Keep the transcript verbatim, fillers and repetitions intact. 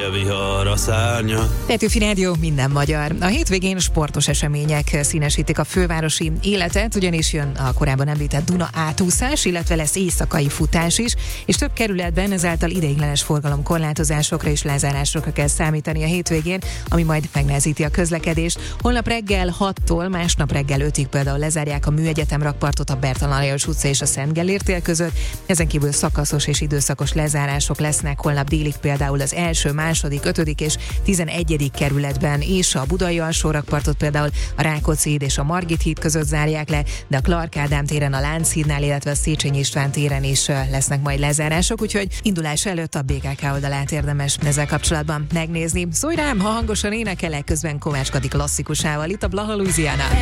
Vihar a szárnya. Petőfi Rádió, minden magyar. A hétvégén sportos események színesítik a fővárosi életet, ugyanis jön a korábban említett Duna átúszás, illetve lesz éjszakai futás is, és több kerületben ezáltal ideiglenes forgalomkorlátozásokra és lezárásokra kell számítani a hétvégén, ami majd megnehezíti a közlekedést. Holnap reggel hattól másnap reggel ötig például lezárják a Műegyetem rakpartot, a Bertalan Lajos utca és a Szent Gellért tér között. Ezen kívül szakaszos és időszakos lezárások lesznek holnap délig például az első, második, ötödik és tizenegyedik kerületben, és a Budai alsórakpartot például a Rákóczi híd és a Margit híd között zárják le, de a Clark Ádám téren, a Lánchídnál, illetve a Széchenyi István téren is lesznek majd lezárások, úgyhogy indulás előtt a bé ká ká oldalát érdemes ezzel kapcsolatban megnézni. Szólj rám, ha hangosan énekelek, közben Kovács Kati klasszikusával itt a Blaha Louisiana.